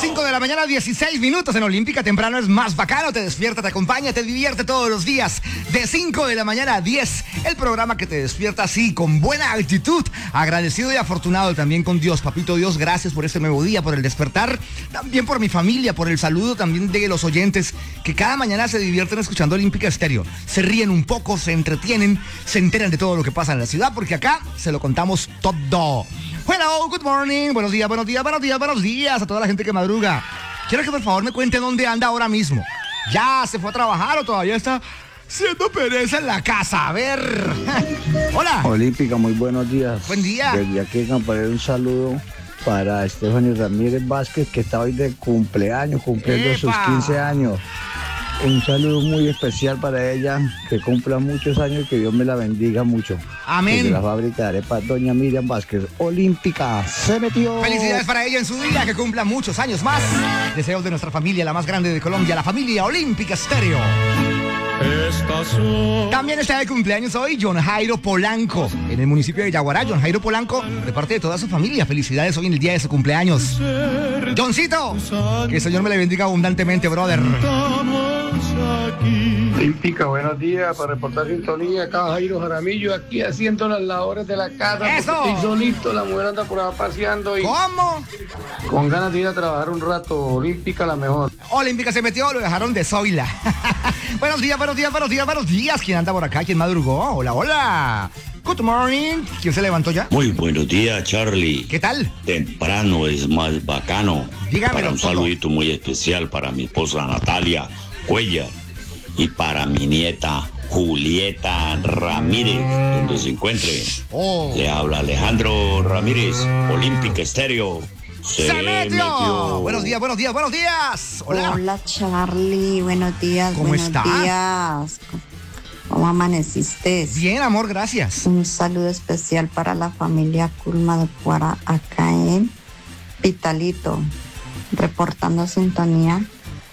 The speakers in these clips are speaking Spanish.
5 de la mañana, 16 minutos en Olímpica. Temprano es más bacano, te despierta, te acompaña, te divierte todos los días. De 5 de la mañana a 10, el programa que te despierta así, con buena actitud. Agradecido y afortunado también con Dios. Papito Dios, gracias por este nuevo día, por el despertar. También por mi familia, por el saludo también de los oyentes que cada mañana se divierten escuchando Olímpica Estéreo. Se ríen un poco, se entretienen, se enteran de todo lo que pasa en la ciudad, porque acá se lo contamos todo. Hello, good morning, buenos días, buenos días, buenos días, buenos días a toda la gente que madruga. Quiero que por favor me cuente dónde anda ahora mismo. ¿Ya se fue a trabajar o todavía está siendo pereza en la casa? A ver. Hola. Olímpica, muy buenos días. Buen día. Desde aquí Campanero un saludo para Estefanio Ramírez Vázquez, que está hoy de cumpleaños, cumpliendo sus 15 años. Un saludo muy especial para ella, que cumpla muchos años y que Dios me la bendiga mucho. Amén. Desde la fábrica de arepas, doña Miriam Vázquez. Olímpica, se metió. Felicidades para ella en su día, que cumpla muchos años más. Deseos de nuestra familia, la más grande de Colombia, la familia Olímpica Estéreo. También está de cumpleaños hoy John Jairo Polanco, en el municipio de Yaguará. John Jairo Polanco, de parte de toda su familia. Felicidades hoy en el día de su cumpleaños. Johncito, que el Señor me le bendiga abundantemente, brother. Olímpica, buenos días, para reportar sintonía, acá Jairo Jaramillo, aquí haciendo las labores de la casa. ¡Eso! Estoy solito, la mujer anda por ahí paseando y ¿Cómo? con ganas de ir a trabajar un rato. Olímpica, la mejor. Olímpica se metió, lo dejaron de Zoila. Buenos días, buenos días, buenos días, buenos días. ¿Quién anda por acá? ¿Quién madrugó? Hola, hola. Good morning. ¿Quién se levantó ya? Muy buenos días, Charlie. ¿Qué tal? Temprano es más bacano. Dígamelo Para un todo. saludito muy especial para mi esposa Natalia Cuellar y para mi nieta Julieta Ramírez, donde se encuentre. Oh. Le habla Alejandro Ramírez, Olímpica Estéreo. ¡Se metió! Buenos días, buenos días, buenos días. Hola. Hola, Charlie. Buenos días. ¿Cómo buenos está? días. ¿Cómo amaneciste? Bien, amor, gracias. Un saludo especial para la familia Culma de Cuara, acá en Pitalito, reportando sintonía.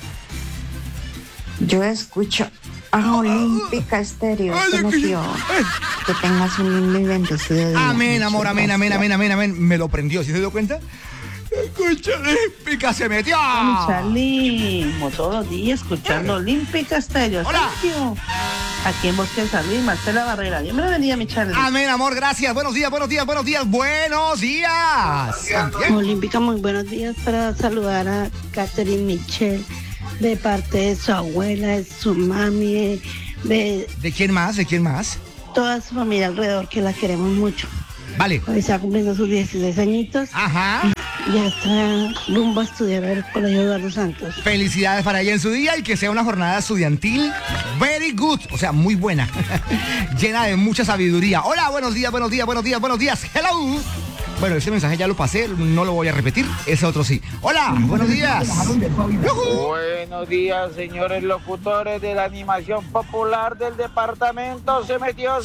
Yo escucho a Olímpica Estéreo. Se metió. Que tengas un lindo y bendecido día. Amén, amor, Muchas amén, amén, gracias. amén, amén, amén. Me lo prendió, ¿sí se dio cuenta? Escucha, Olímpica se metió. Charlie, como todos los días, escuchando Olímpica Estéreo. Hola. Sergio, aquí en Bosque de San Luis, Marcela Barrera. Dios me la bendiga, mi Charlie. Amén, amor, gracias. Buenos días, buenos días, buenos días, buenos días. Santiago. Olímpica, muy buenos días para saludar a Catherine Michelle de parte de su abuela, de su mami, de ¿De quién más? ¿De quién más? toda su familia alrededor, que la queremos mucho. Vale. Hoy está cumpliendo sus 16 añitos. Ajá. Ya está rumbo a estudiar al Colegio Eduardo Santos. Felicidades para ella en su día y que sea una jornada estudiantil very good, o sea, muy buena, llena de mucha sabiduría. Hola, buenos días, buenos días, buenos días, buenos días. Hello. Bueno, ese mensaje ya lo pasé, no lo voy a repetir, ese otro sí. Hola, buenos días. Buenos días, señores locutores de la animación popular del departamento. Se metió.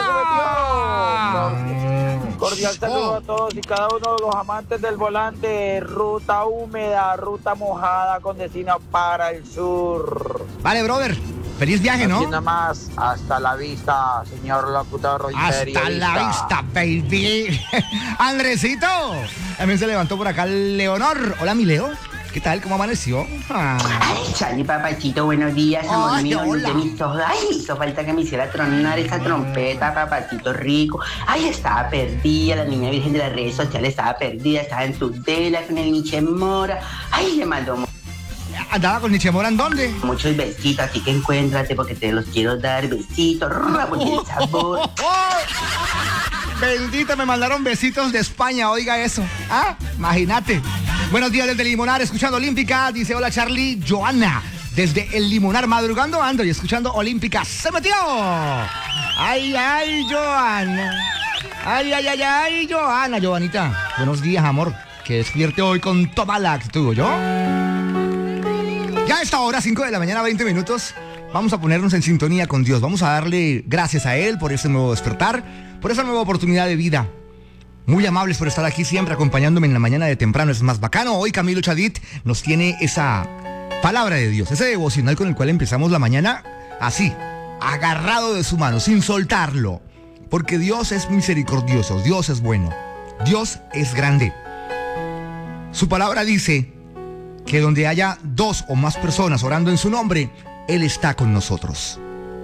Cordial saludo a todos y cada uno de los amantes del volante. Ruta húmeda, ruta mojada con destino para el sur. Vale, brother. Feliz viaje, ¿no? Así nomás, hasta la vista, señor locutor. Hasta la vista, baby. Andresito. También se levantó por acá Leonor. Hola, mi Leo. ¿Qué tal? ¿Cómo amaneció? Ay, Charlie, papachito, buenos días, amor Ay, mío. hola. De mis ojos. Ay, hizo falta que me hiciera tronar esa trompeta, papachito rico. Ay, estaba perdida, la niña virgen de las redes sociales estaba perdida, estaba en Tudela con el Nietzsche Mora. Ay, le mandó ¿Andaba con Nietzsche Mora en dónde? muchos besitos, así que encuéntrate porque te los quiero dar, besitos, porque el sabor. Bendita, me mandaron besitos de España, oiga eso. Ah, imagínate. Buenos días desde Limonar, escuchando Olímpica. Dice, hola Charlie, Joana. Desde el Limonar, madrugando ando y escuchando Olímpica. ¡Se metió! ¡Ay, ay, Joana! ¡Ay, ay, ay, ay, Joana! Joanita, buenos días, amor. Que despierte hoy con toda la actitud, ¿yo? Ya a esta hora, 5 de la mañana, 20 minutos. Vamos a ponernos en sintonía con Dios. Vamos a darle gracias a Él por este nuevo despertar, por esa nueva oportunidad de vida. Muy amables por estar aquí siempre acompañándome en la mañana de temprano. Es más bacano. Hoy Camilo Chadit nos tiene esa palabra de Dios, ese devocional con el cual empezamos la mañana así, agarrado de su mano, sin soltarlo. Porque Dios es misericordioso, Dios es bueno, Dios es grande. Su palabra dice que donde haya 2 o más personas orando en su nombre, Él está con nosotros.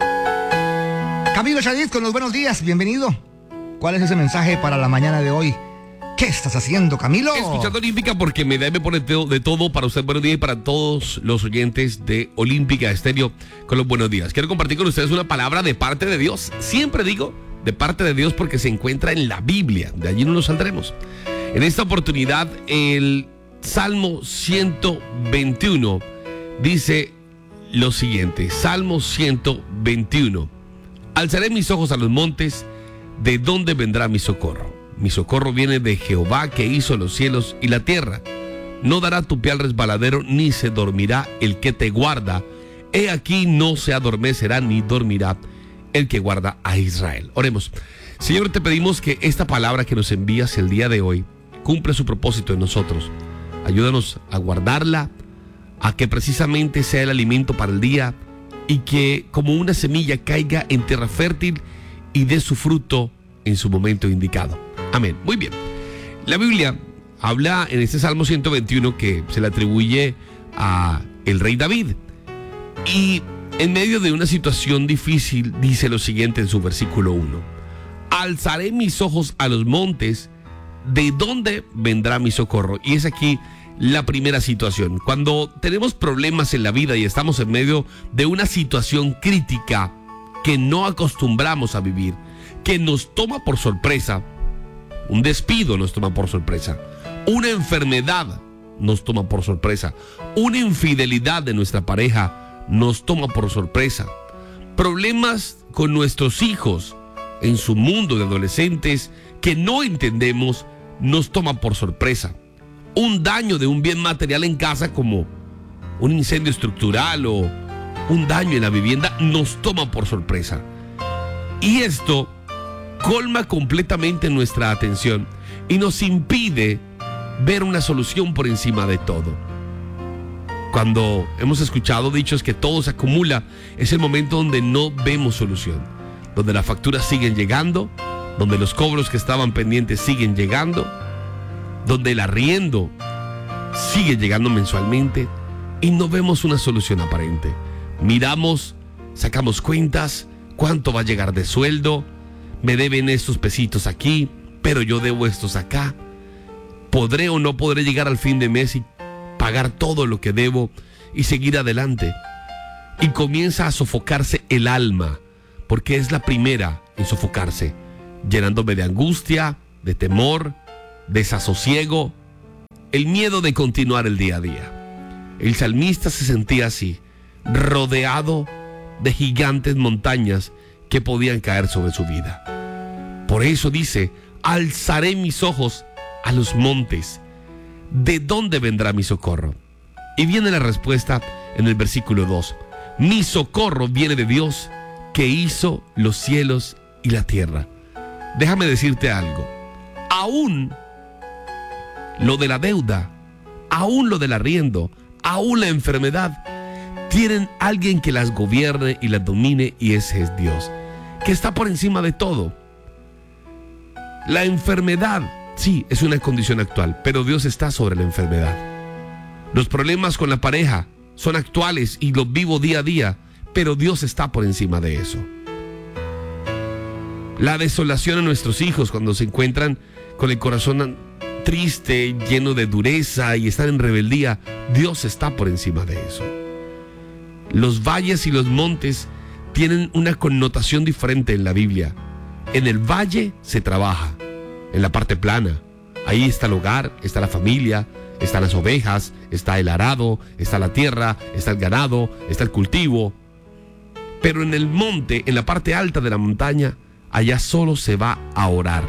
Camilo Shadid con los buenos días, bienvenido. ¿Cuál es ese mensaje para la mañana de hoy? ¿Qué estás haciendo, Camilo? Escuchando Olímpica porque me debe poner de todo para usted. Buenos días y para todos los oyentes de Olímpica Estéreo con los buenos días. Quiero compartir con ustedes una palabra de parte de Dios. Siempre digo de parte de Dios porque se encuentra en la Biblia. De allí no nos saldremos. En esta oportunidad, el Salmo 121 dice lo siguiente. Salmo 121. Alzaré mis ojos a los montes, ¿de dónde vendrá mi socorro? Mi socorro viene de Jehová, que hizo los cielos y la tierra. No dará tu pie al resbaladero, ni se dormirá el que te guarda. He aquí, no se adormecerá ni dormirá el que guarda a Israel. Oremos. Señor, te pedimos que esta palabra que nos envías el día de hoy cumpla su propósito en nosotros. Ayúdanos a guardarla, a que precisamente sea el alimento para el día y que como una semilla caiga en tierra fértil y dé su fruto en su momento indicado. Amén. Muy bien. La Biblia habla en este Salmo 121 que se le atribuye a el rey David. Y en medio de una situación difícil dice lo siguiente en su versículo 1. Alzaré mis ojos a los montes, ¿de dónde vendrá mi socorro? Y es aquí la primera situación. Cuando tenemos problemas en la vida y estamos en medio de una situación crítica que no acostumbramos a vivir, que nos toma por sorpresa, un despido nos toma por sorpresa, una enfermedad nos toma por sorpresa, una infidelidad de nuestra pareja nos toma por sorpresa, problemas con nuestros hijos en su mundo de adolescentes que no entendemos nos toma por sorpresa, un daño de un bien material en casa como un incendio estructural o un daño en la vivienda nos toma por sorpresa. Y esto colma completamente nuestra atención y nos impide ver una solución por encima de todo. Cuando hemos escuchado dichos que todo se acumula, es el momento donde no vemos solución, donde las facturas siguen llegando, donde los cobros que estaban pendientes siguen llegando, donde el arriendo sigue llegando mensualmente y no vemos una solución aparente. Miramos, sacamos cuentas, cuánto va a llegar de sueldo, me deben estos pesitos aquí, pero yo debo estos acá. ¿Podré o no podré llegar al fin de mes y pagar todo lo que debo y seguir adelante? Y comienza a sofocarse el alma, porque es la primera en sofocarse, llenándome de angustia, de temor, desasosiego, el miedo de continuar el día a día. El salmista se sentía así, rodeado de gigantes montañas que podían caer sobre su vida. Por eso dice, alzaré mis ojos a los montes, ¿de dónde vendrá mi socorro? Y viene la respuesta en el versículo 2. Mi socorro viene de Dios, que hizo los cielos y la tierra. Déjame decirte algo, aún lo de la deuda, aún lo del arriendo, aún la enfermedad, tienen alguien que las gobierne y las domine, y ese es Dios, que está por encima de todo. La enfermedad, sí, es una condición actual, pero Dios está sobre la enfermedad. Los problemas con la pareja son actuales y los vivo día a día, pero Dios está por encima de eso. La desolación de nuestros hijos cuando se encuentran con el corazón triste, lleno de dureza y están en rebeldía, Dios está por encima de eso. Los valles y los montes tienen una connotación diferente en la Biblia. En el valle se trabaja, en la parte plana. Ahí está el hogar, está la familia, están las ovejas, está el arado, está la tierra, está el ganado, está el cultivo. Pero en el monte, en la parte alta de la montaña, allá solo se va a orar.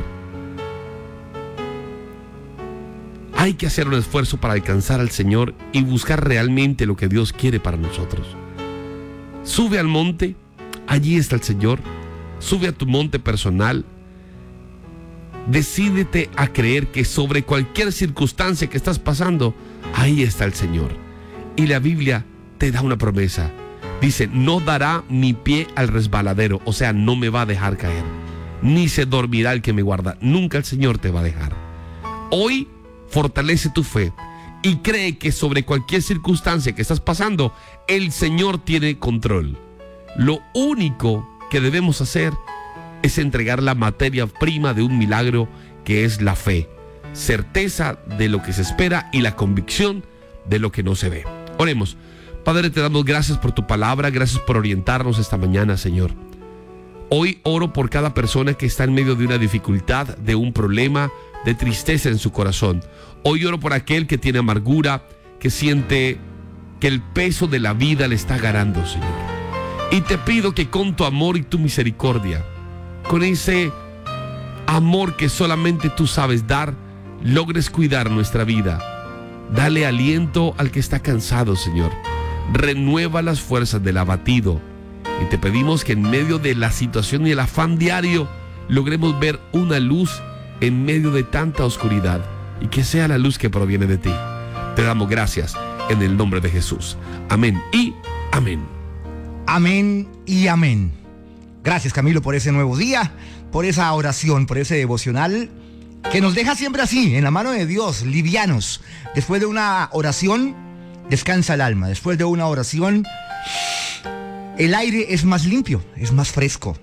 Hay que hacer un esfuerzo para alcanzar al Señor y buscar realmente lo que Dios quiere para nosotros. Sube al monte, allí está el Señor. Sube a tu monte personal. Decídete a creer que sobre cualquier circunstancia que estás pasando, ahí está el Señor. Y la Biblia te da una promesa. Dice, no dará mi pie al resbaladero, o sea, no me va a dejar caer, ni se dormirá el que me guarda. Nunca el Señor te va a dejar. Hoy fortalece tu fe y cree que sobre cualquier circunstancia que estás pasando, el Señor tiene control. Lo único que debemos hacer es entregar la materia prima de un milagro, que es la fe, certeza de lo que se espera y la convicción de lo que no se ve. Oremos. Padre, te damos gracias por tu palabra, gracias por orientarnos esta mañana, Señor. Hoy oro por cada persona que está en medio de una dificultad, de un problema, de tristeza en su corazón. Hoy oro por aquel que tiene amargura, que siente que el peso de la vida le está ganando, Señor. Y te pido que con tu amor y tu misericordia, con ese amor que solamente tú sabes dar, logres cuidar nuestra vida. Dale aliento al que está cansado, Señor. Renueva las fuerzas del abatido. Y te pedimos que en medio de la situación y el afán diario logremos ver una luz en medio de tanta oscuridad, y que sea la luz que proviene de ti. Te damos gracias en el nombre de Jesús. Amén y amén. Amén y amén. Gracias, Camilo, por ese nuevo día, por esa oración, por ese devocional que nos deja siempre así, en la mano de Dios, livianos. Después de una oración, descansa el alma. Después de una oración, el aire es más limpio, es más fresco.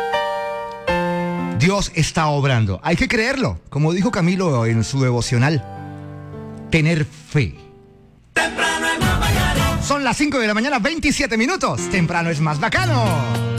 Dios está obrando. Hay que creerlo, como dijo Camilo en su devocional. Tener fe. Son las 5 de la mañana, 27 minutos. Temprano es más bacano.